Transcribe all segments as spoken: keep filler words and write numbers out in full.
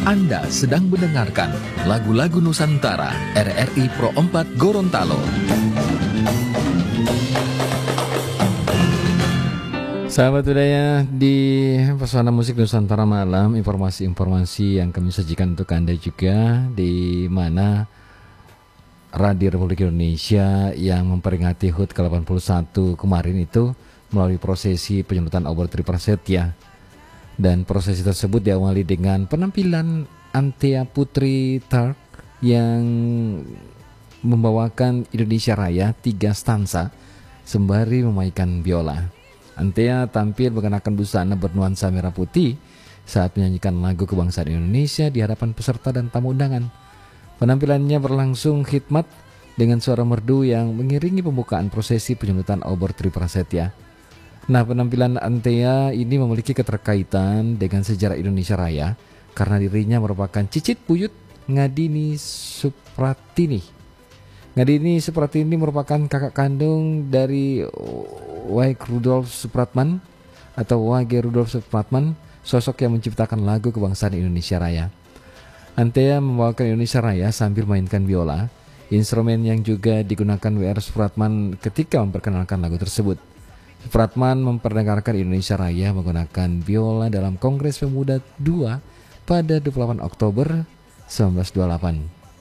Anda sedang mendengarkan lagu-lagu Nusantara R R I Pro empat Gorontalo. Sahabat budaya, di Pesona Musik Nusantara Malam, informasi-informasi yang kami sajikan untuk Anda juga, di mana Radio Republik Indonesia yang memperingati H U T ke delapan puluh satu kemarin itu melalui prosesi penyemprotan obor Triprasetya. Dan prosesi tersebut diawali dengan penampilan Antea Putri Turk yang membawakan Indonesia Raya tiga stansa sembari memainkan biola. Antea tampil mengenakan busana bernuansa merah putih saat menyanyikan lagu kebangsaan Indonesia di hadapan peserta dan tamu undangan. Penampilannya berlangsung khidmat dengan suara merdu yang mengiringi pembukaan prosesi penyemprotan obor Triprasetya. Nah, penampilan Antea ini memiliki keterkaitan dengan sejarah Indonesia Raya karena dirinya merupakan cicit buyut Ngadini Supratini. Ngadini Supratini merupakan kakak kandung dari Wage Rudolf Supratman atau Wage Rudolf Supratman, sosok yang menciptakan lagu kebangsaan Indonesia Raya. Antea membawakan Indonesia Raya sambil mainkan biola, instrumen yang juga digunakan W R Supratman ketika memperkenalkan lagu tersebut. Supratman memperdengarkan Indonesia Raya menggunakan biola dalam Kongres Pemuda dua pada dua puluh delapan Oktober seribu sembilan ratus dua puluh delapan.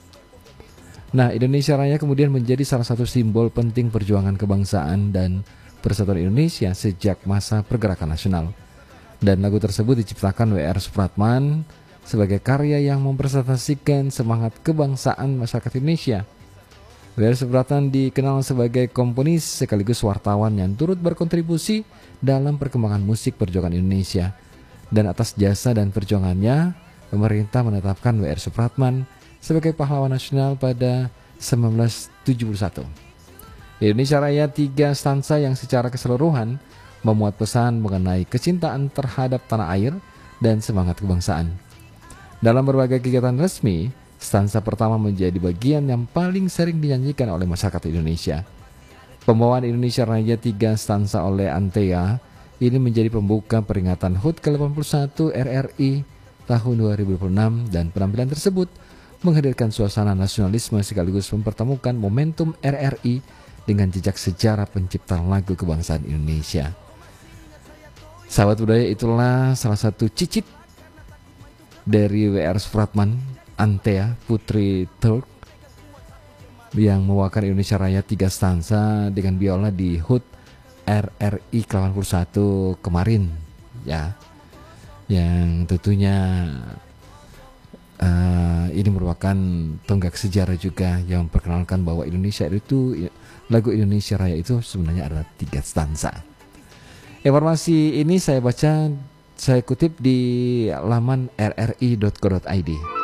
Nah, Indonesia Raya kemudian menjadi salah satu simbol penting perjuangan kebangsaan dan persatuan Indonesia sejak masa pergerakan nasional. Dan lagu tersebut diciptakan W R Supratman sebagai karya yang mempresentasikan semangat kebangsaan masyarakat Indonesia. W R Supratman dikenal sebagai komponis sekaligus wartawan yang turut berkontribusi dalam perkembangan musik perjuangan Indonesia. Dan atas jasa dan perjuangannya, pemerintah menetapkan W R Supratman sebagai pahlawan nasional pada seribu sembilan ratus tujuh puluh satu. Indonesia Raya tiga stansa yang secara keseluruhan memuat pesan mengenai kecintaan terhadap tanah air dan semangat kebangsaan. Dalam berbagai kegiatan resmi, stansa pertama menjadi bagian yang paling sering dinyanyikan oleh masyarakat Indonesia. Pembawaan Indonesia Raya tiga stansa oleh Antea ini menjadi pembuka peringatan H U T ke delapan puluh satu R R I tahun dua ribu dua puluh enam, dan penampilan tersebut menghadirkan suasana nasionalisme sekaligus mempertemukan momentum R R I dengan jejak sejarah penciptaan lagu kebangsaan Indonesia. Sahabat budaya, itulah salah satu cicit dari W R Supratman, Antea Putri Turk, yang membawakan Indonesia Raya tiga stansa dengan biola di H U T R R I ke delapan puluh satu kemarin, ya, yang tentunya uh, ini merupakan tonggak sejarah juga yang memperkenalkan bahwa Indonesia itu, lagu Indonesia Raya itu sebenarnya adalah tiga stansa. Informasi ini saya baca, saya kutip di laman r r i dot co dot i d.